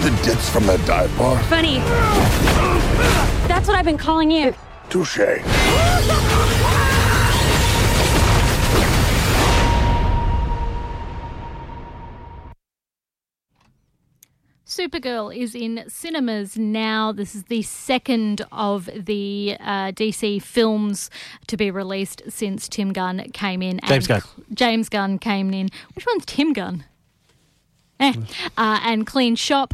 the dits from that dive bar? Funny. That's what I've been calling you. Touché. Supergirl is in cinemas now. This is the second of the DC films to be released since Tim Gunn came in. James Gunn came in. Which one's Tim Gunn? And Clean Shop.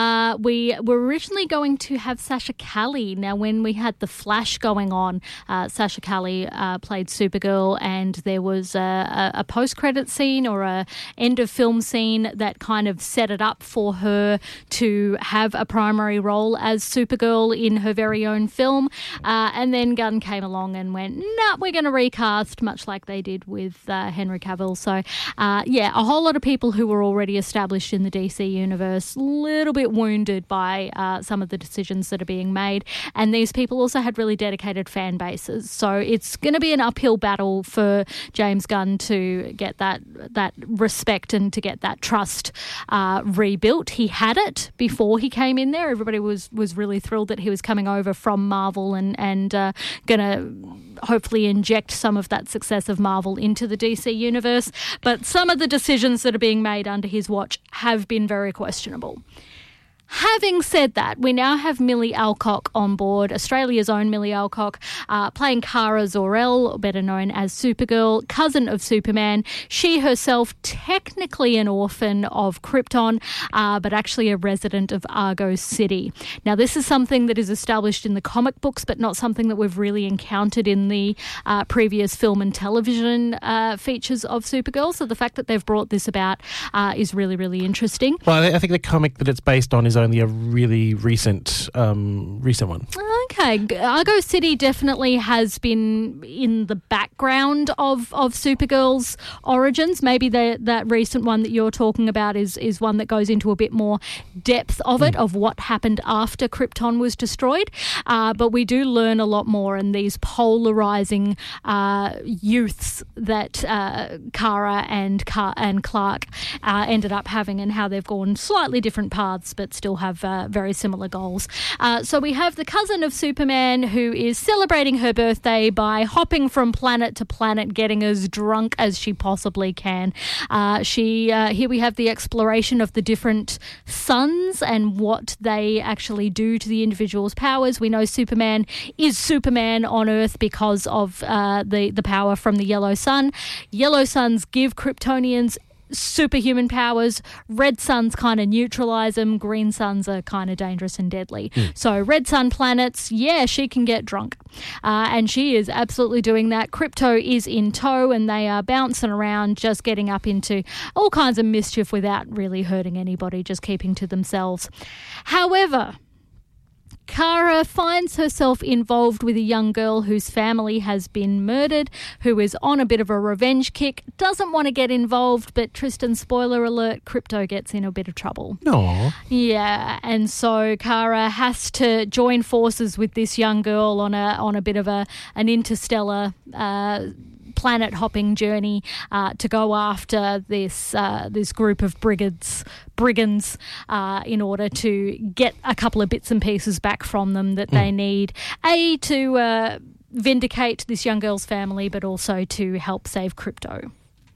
We were originally going to have Sasha Calle. Now, when we had The Flash going on, Sasha Calle played Supergirl, and there was a post-credit scene or a end-of-film scene that kind of set it up for her to have a primary role as Supergirl in her very own film. And then Gunn came along and went, nah, we're going to recast, much like they did with Henry Cavill. So, a whole lot of people who were already established in the DC universe, a little bit wounded by some of the decisions that are being made. And these people also had really dedicated fan bases. So it's going to be an uphill battle for James Gunn to get that respect and to get that trust rebuilt. He had it before he came in there. Everybody was really thrilled that he was coming over from Marvel and going to hopefully inject some of that success of Marvel into the DC universe. But some of the decisions that are being made under his watch have been very questionable. Having said that, we now have Millie Alcock on board, Australia's own Millie Alcock, playing Kara Zor-El, better known as Supergirl, cousin of Superman. She herself technically an orphan of Krypton, but actually a resident of Argo City. Now, this is something that is established in the comic books, but not something that we've really encountered in the previous film and television features of Supergirl. So the fact that they've brought this about is really, really interesting. Well, I think the comic that it's based on is only a really recent one. Okay. Argo City definitely has been in the background of Supergirl's origins. Maybe that recent one that you're talking about is one that goes into a bit more depth of it, of what happened after Krypton was destroyed. But we do learn a lot more in these polarizing youths that Kara and Clark ended up having, and how they've gone slightly different paths but still have very similar goals. So we have the cousin of Superman who is celebrating her birthday by hopping from planet to planet, getting as drunk as she possibly can. Here we have the exploration of the different suns and what they actually do to the individual's powers. We know Superman is Superman on Earth because of the power from the yellow sun. Yellow suns give Kryptonians superhuman powers. Red suns kind of neutralize them. Green suns are kind of dangerous and deadly. So red sun planets, she can get drunk. And she is absolutely doing that. Krypto is in tow, and they are bouncing around, just getting up into all kinds of mischief without really hurting anybody, just keeping to themselves. However, Kara finds herself involved with a young girl whose family has been murdered, who is on a bit of a revenge kick, doesn't want to get involved, but Tristan, spoiler alert, Krypto gets in a bit of trouble. No. Yeah, and so Kara has to join forces with this young girl on a bit of an interstellar planet hopping journey to go after this group of brigands in order to get a couple of bits and pieces back from them that they need, to vindicate this young girl's family, but also to help save Krypto.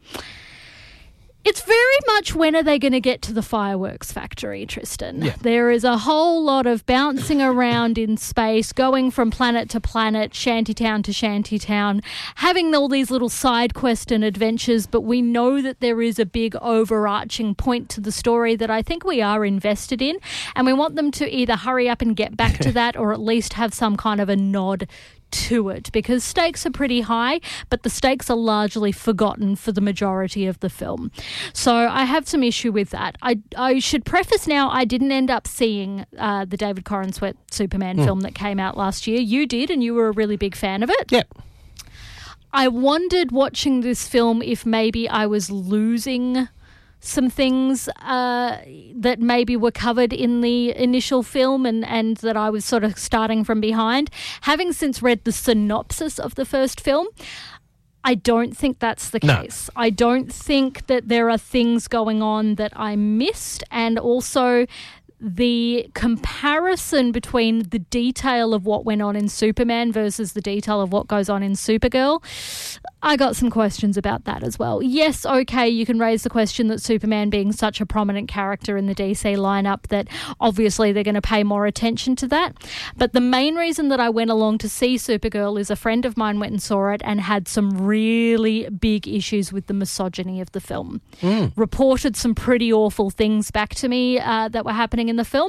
It's very much, when are they going to get to the fireworks factory, Tristan? Yeah. There is a whole lot of bouncing around in space, going from planet to planet, shantytown to shantytown, having all these little side quests and adventures, but we know that there is a big overarching point to the story that I think we are invested in, and we want them to either hurry up and get back to that, or at least have some kind of a nod to it, because stakes are pretty high, but the stakes are largely forgotten for the majority of the film. So I have some issue with that. I should preface now, I didn't end up seeing the David Corenswet Superman film that came out last year. You did, and you were a really big fan of it. Yep. I wondered watching this film if maybe I was losing some things that maybe were covered in the initial film and that I was sort of starting from behind. Having since read the synopsis of the first film, I don't think that's the case. I don't think that there are things going on that I missed, and also the comparison between the detail of what went on in Superman versus the detail of what goes on in Supergirl, I got some questions about that as well. Yes, okay, you can raise the question that Superman being such a prominent character in the DC lineup that obviously they're going to pay more attention to that. But the main reason that I went along to see Supergirl is a friend of mine went and saw it and had some really big issues with the misogyny of the film. Reported some pretty awful things back to me that were happening in the film.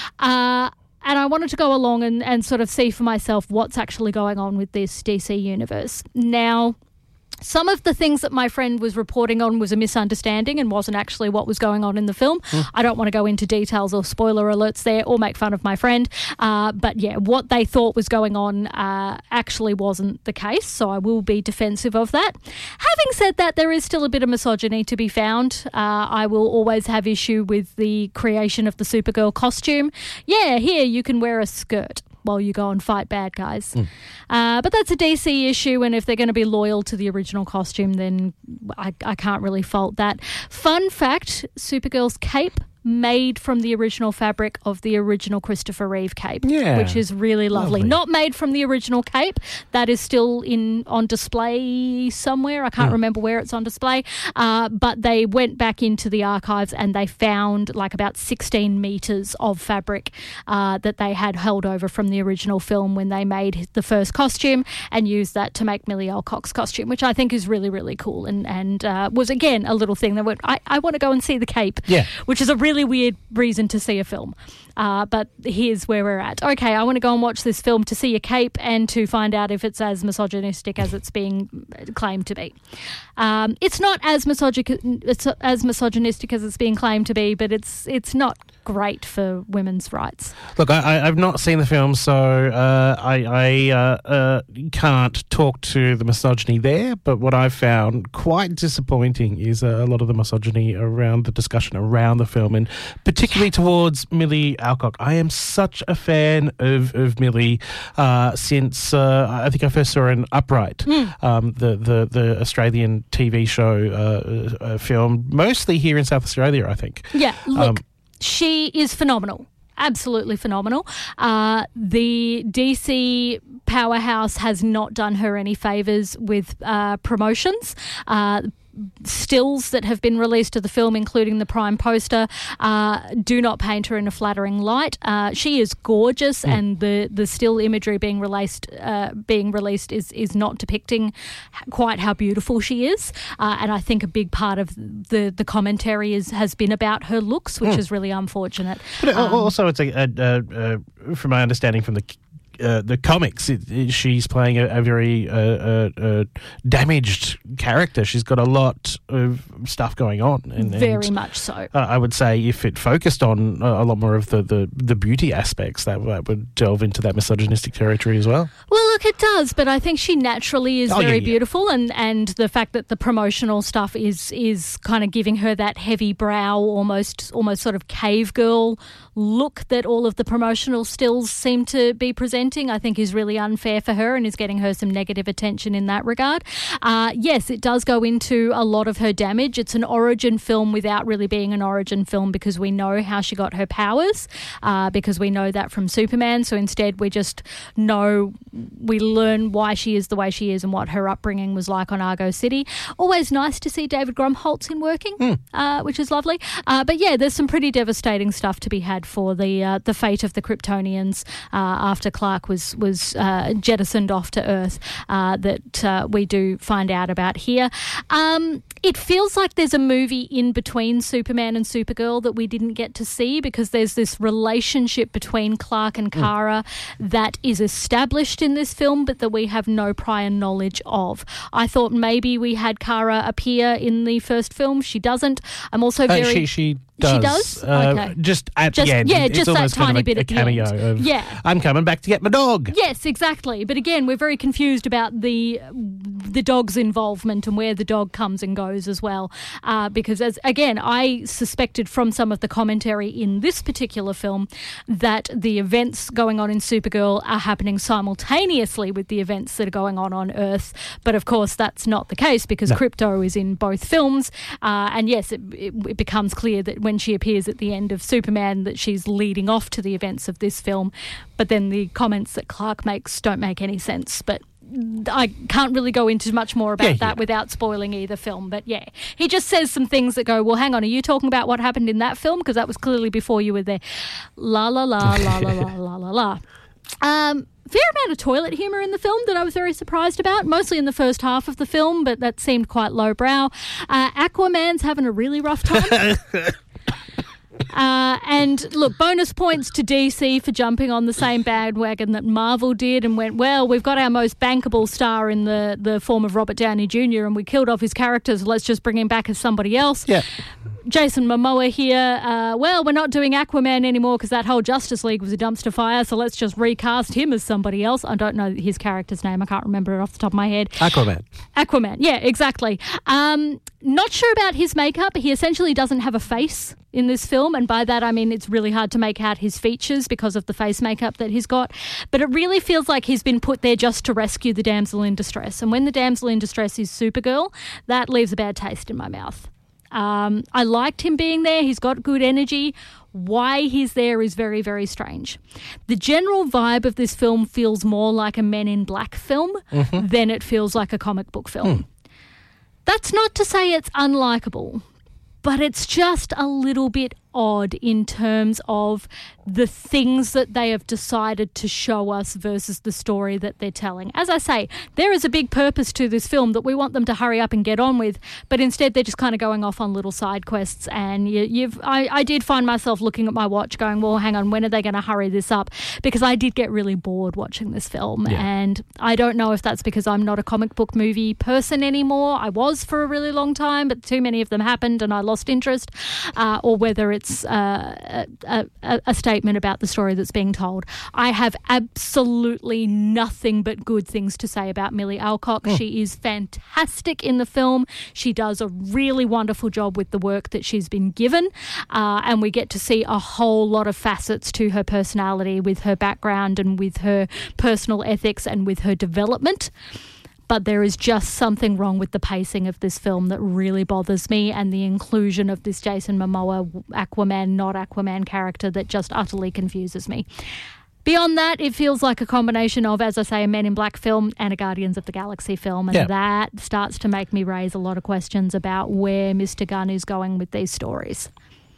And I wanted to go along and sort of see for myself what's actually going on with this DC universe. Now, some of the things that my friend was reporting on was a misunderstanding and wasn't actually what was going on in the film. I don't want to go into details or spoiler alerts there or make fun of my friend. But yeah, what they thought was going on actually wasn't the case. So I will be defensive of that. Having said that, there is still a bit of misogyny to be found. I will always have issue with the creation of the Supergirl costume. Yeah, here you can wear a skirt while you go and fight bad guys. But that's a DC issue, and if they're going to be loyal to the original costume, then I can't really fault that. Fun fact, Supergirl's cape made from the original fabric of the original Christopher Reeve cape, which is really lovely. Not made from the original cape. That is still on display somewhere. I can't remember where it's on display. But they went back into the archives and they found like about 16 metres of fabric that they had held over from the original film when they made the first costume and used that to make Millie Alcock's costume, which I think is really, really cool and was, again, a little thing that I want to go and see the cape, which is a really weird reason to see a film. But here's where we're at. Okay, I want to go and watch this film to see a cape and to find out if it's as misogynistic as it's being claimed to be. It's not as misogynistic as it's being claimed to be, but it's not great for women's rights. Look, I've not seen the film, so I can't talk to the misogyny there, but what I've found quite disappointing is a lot of the misogyny around the discussion around the film, and particularly towards Millie Alcock. I am such a fan of Millie since I think I first saw her in Upright, the Australian TV show film, mostly here in South Australia, I think. Yeah, look, she is phenomenal. Absolutely phenomenal. The DC powerhouse has not done her any favours with promotions. Stills that have been released of the film, including the Prime poster, do not paint her in a flattering light. She is gorgeous, and the still imagery being released is not depicting quite how beautiful she is. And I think a big part of the commentary has been about her looks, which is really unfortunate. But also, it's from my understanding from the comics, she's playing a very damaged character. She's got a lot of stuff going on. Very much so. I would say if it focused on a lot more of the beauty aspects, that would delve into that misogynistic territory as well. Well, look, it does, but I think she naturally is very beautiful, and the fact that the promotional stuff is kind of giving her that heavy brow, almost sort of cave girl look that all of the promotional stills seem to be presenting, I think is really unfair for her and is getting her some negative attention in that regard. Yes, it does go into a lot of her damage. It's an origin film without really being an origin film because we know how she got her powers, because we know that from Superman. So instead we just know, we learn why she is the way she is and what her upbringing was like on Argo City. Always nice to see David Grumholtz in working, which is lovely. But yeah, there's some pretty devastating stuff to be had for the fate of the Kryptonians after Clark was jettisoned off to Earth, that we do find out about here. It feels like there's a movie in between Superman and Supergirl that we didn't get to see, because there's this relationship between Clark and Kara that is established in this film but that we have no prior knowledge of. I thought maybe we had Kara appear in the first film. She doesn't. I'm also very... She does. She does? Okay. Just at the end. Yeah, it's just that almost tiny kind of bit a at the cameo end. of, I'm coming back to get my dog. Yes, exactly. But again, we're very confused about the dog's involvement and where the dog comes and goes as well. Because, I suspected from some of the commentary in this particular film that the events going on in Supergirl are happening simultaneously with the events that are going on Earth. But, of course, that's not the case because Krypto is in both films. And, yes, it becomes clear that when she appears at the end of Superman that she's leading off to the events of this film. But then the comments that Clark makes don't make any sense. But I can't really go into much more about that without spoiling either film. But yeah, he just says some things that go, well, hang on, are you talking about what happened in that film? Because that was clearly before you were there. La, la, la, la, la, la, la, la, la. Fair amount of toilet humour in the film that I was very surprised about, mostly in the first half of the film, but that seemed quite lowbrow. Aquaman's having a really rough time. And look, bonus points to DC for jumping on the same bandwagon that Marvel did and went, well, we've got our most bankable star in the form of Robert Downey Jr. and we killed off his characters, let's just bring him back as somebody else. Yeah. Jason Momoa here, well, we're not doing Aquaman anymore because that whole Justice League was a dumpster fire, so let's just recast him as somebody else. I don't know his character's name. I can't remember it off the top of my head. Aquaman, yeah, exactly. Not sure about his makeup. He essentially doesn't have a face in this film, and by that I mean it's really hard to make out his features because of the face makeup that he's got. But it really feels like he's been put there just to rescue the damsel in distress. And when the damsel in distress is Supergirl, that leaves a bad taste in my mouth. I liked him being there. He's got good energy. Why he's there is very, very strange. The general vibe of this film feels more like a Men in Black film than it feels like a comic book film. That's not to say it's unlikable, but it's just a little bit odd in terms of the things that they have decided to show us versus the story that they're telling. As I say, there is a big purpose to this film that we want them to hurry up and get on with, but instead they're just kind of going off on little side quests. And I did find myself looking at my watch going, well, hang on, when are they going to hurry this up? Because I did get really bored watching this film. Yeah. And I don't know if that's because I'm not a comic book movie person anymore. I was for a really long time, but too many of them happened and I lost interest, or whether it's a statement about the story that's being told. I have absolutely nothing but good things to say about Millie Alcock. She is fantastic in the film. She does a really wonderful job with the work that she's been given, and we get to see a whole lot of facets to her personality with her background and with her personal ethics and with her development. But there is just something wrong with the pacing of this film that really bothers me, and the inclusion of this Jason Momoa Aquaman, not Aquaman character that just utterly confuses me. Beyond that, it feels like a combination of, as I say, a Men in Black film and a Guardians of the Galaxy film, and that starts to make me raise a lot of questions about where Mr. Gunn is going with these stories.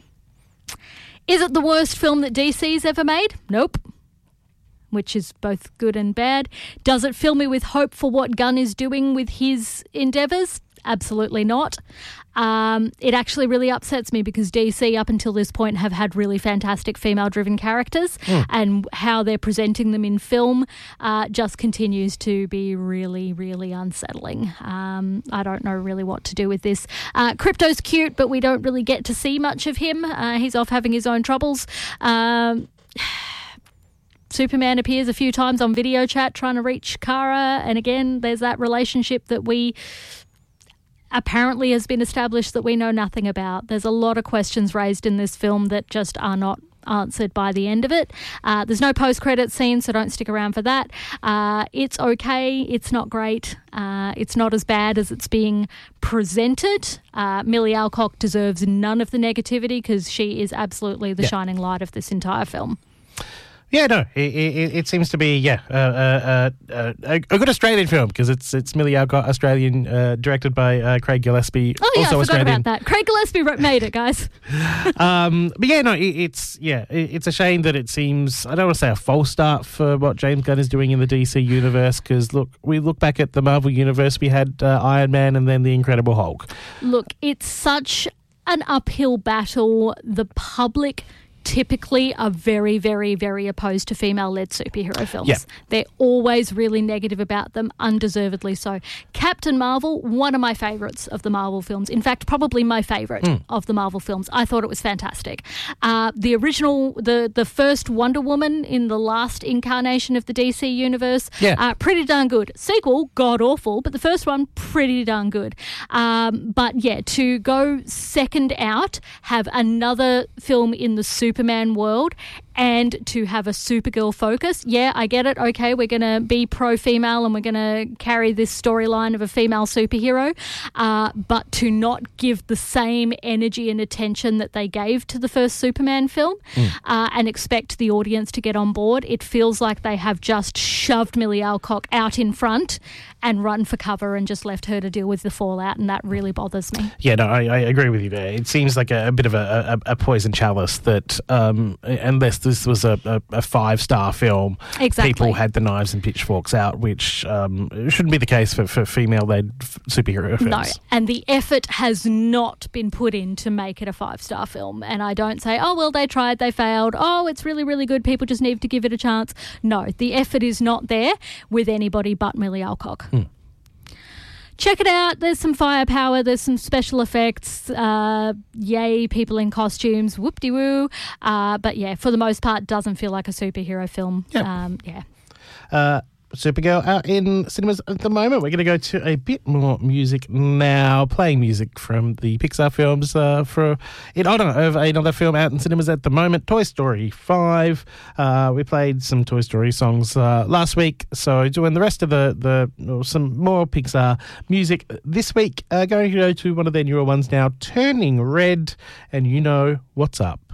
Is it the worst film that DC's ever made? Nope. Which is both good and bad. Does it fill me with hope for what Gunn is doing with his endeavours? Absolutely not. It actually really upsets me because DC up until this point have had really fantastic female-driven characters, and how they're presenting them in film just continues to be really, really unsettling. I don't know really what to do with this. Crypto's cute, but we don't really get to see much of him. He's off having his own troubles. Superman appears a few times on video chat trying to reach Kara, and again, there's that relationship that we apparently has been established that we know nothing about. There's a lot of questions raised in this film that just are not answered by the end of it. There's no post-credit scene, so don't stick around for that. It's okay. It's not great. It's not as bad as it's being presented. Millie Alcock deserves none of the negativity because she is absolutely the shining light of this entire film. Yeah, no, it seems to be a good Australian film because it's Millie Alcock, Australian, directed by Craig Gillespie. Oh yeah, also I forgot Australian. about that. Craig Gillespie made it, guys. But yeah, no, it's a shame that it seems, I don't want to say a false start for what James Gunn is doing in the DC universe, because look, we look back at the Marvel universe, we had Iron Man and then the Incredible Hulk. Look, it's such an uphill battle. The public typically are very, very, very opposed to female-led superhero films. Yeah. They're always really negative about them, undeservedly so. Captain Marvel, one of my favourites of the Marvel films. In fact, probably my favourite of the Marvel films. I thought it was fantastic. The original, the first Wonder Woman in the last incarnation of the DC universe, pretty darn good. Sequel, god-awful, but the first one, pretty darn good. But yeah, to go second out, have another film in the Superman world, and to have a Supergirl focus. Yeah, I get it. Okay, we're going to be pro-female and we're going to carry this storyline of a female superhero, but to not give the same energy and attention that they gave to the first Superman film and expect the audience to get on board. It feels like they have just shoved Millie Alcock out in front and run for cover and just left her to deal with the fallout, and that really bothers me. Yeah, no, I agree with you there. It seems like a bit of a poison chalice that unless this was a 5-star film, people had the knives and pitchforks out, which shouldn't be the case for female-led superhero films. No, and the effort has not been put in to make it a 5-star film. And I don't say, oh, well, they tried, they failed. Oh, it's really, really good. People just need to give it a chance. No, the effort is not there with anybody but Millie Alcock. Check it out. There's some firepower. There's some special effects. Yay, people in costumes. Whoop-de-woo. But yeah, for the most part, doesn't feel like a superhero film. Supergirl out in cinemas at the moment. We're going to go to a bit more music now, playing music from the Pixar films in honour of another film out in cinemas at the moment, Toy Story 5. We played some Toy Story songs last week, so doing the rest of some more Pixar music this week. Going to go to one of their newer ones now, Turning Red, and you know what's up.